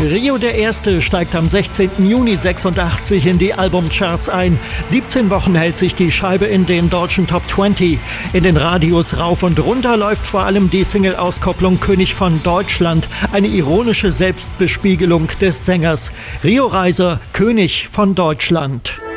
Rio der Erste steigt am 16. Juni 86 in die Albumcharts ein. 17 Wochen hält sich die Scheibe in den deutschen Top 20. In den Radios rauf und runter läuft vor allem die Single-Auskopplung König von Deutschland. Eine ironische Selbstbespiegelung des Sängers. Rio Reiser, König von Deutschland.